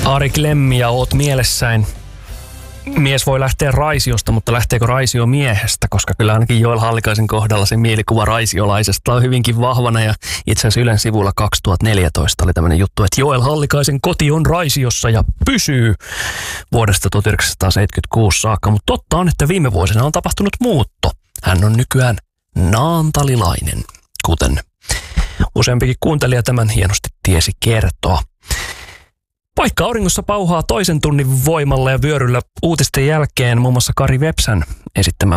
Ari Klemmi ja oot mielessäin. Mies voi lähteä Raisiosta, mutta lähteekö Raisio miehestä? Koska kyllä ainakin Joel Hallikaisen kohdalla se mielikuva raisiolaisesta on hyvinkin vahvana. Ja itse asiassa Ylen sivulla 2014 oli tämmöinen juttu, että Joel Hallikaisen koti on Raisiossa ja pysyy vuodesta 1976 saakka. Mutta totta on, että viime vuosina on tapahtunut muutto. Hän on nykyään naantalilainen, kuten useampikin kuuntelija tämän hienosti tiesi kertoa. Paikka auringossa pauhaa toisen tunnin voimalla ja vyöryllä uutisten jälkeen muun muassa Kari Vepsän esittämä